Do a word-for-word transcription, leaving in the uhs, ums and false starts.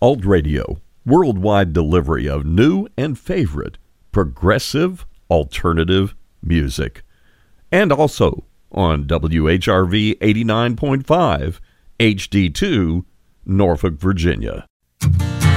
Alt Radio, worldwide delivery of new and favorite progressive alternative music. And also on W H R V eighty-nine point five, H D two, Norfolk, Virginia.